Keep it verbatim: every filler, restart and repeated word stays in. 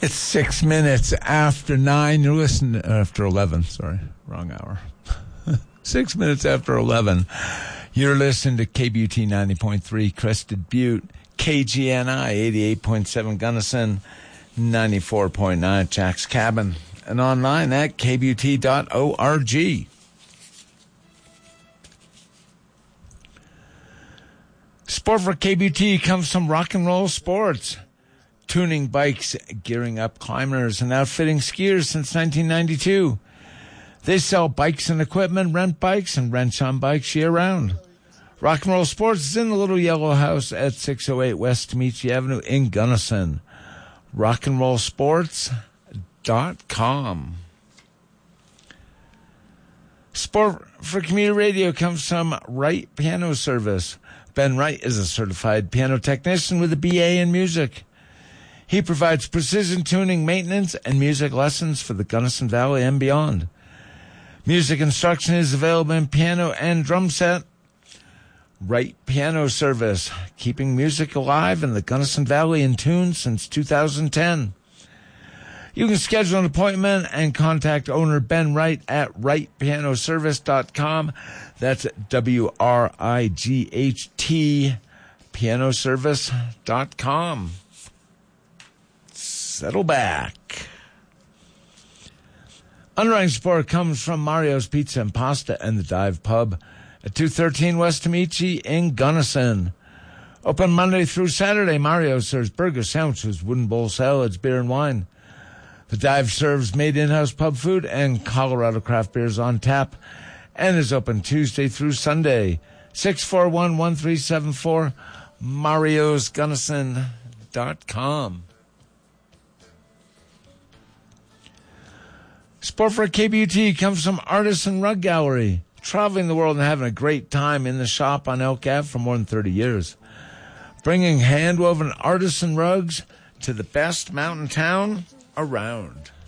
It's six minutes after nine. You're listening uh, after eleven. Sorry, wrong hour. Six minutes after eleven. You're listening to K B U T ninety point three Crested Butte, K G N I eighty-eight point seven Gunnison, ninety-four point nine Jack's Cabin, and online at k b u t dot org. Sport for K B U T comes from Rock and Roll Sports. Tuning bikes, gearing up climbers, and outfitting skiers since nineteen ninety-two. They sell bikes and equipment, rent bikes, and wrench on bikes year-round. Rock and Roll Sports is in the Little Yellow House at six oh eight West Temecula Avenue in Gunnison. rock and roll sports dot com. Sport for Community Radio comes from Wright Piano Service. Ben Wright is a certified piano technician with a B A in music. He provides precision tuning, maintenance, and music lessons for the Gunnison Valley and beyond. Music instruction is available in piano and drum set. Wright Piano Service, keeping music alive in the Gunnison Valley in tune since two thousand ten. You can schedule an appointment and contact owner Ben Wright at wright piano service dot com. That's W R I G H T, piano service dot com. Settle back. Underwriting support comes from Mario's Pizza and Pasta and the Dive Pub at two thirteen West Temecula in Gunnison. Open Monday through Saturday, Mario serves burgers, sandwiches, wooden bowl salads, beer, and wine. The Dive serves made in-house pub food and Colorado craft beers on tap and is open Tuesday through Sunday. six four one, one three seven four, marios gunnison dot com. Sport for K B U T comes from Artisan Rug Gallery. Traveling the world and having a great time in the shop on Elk Avenue for more than thirty years. Bringing hand-woven artisan rugs to the best mountain town around.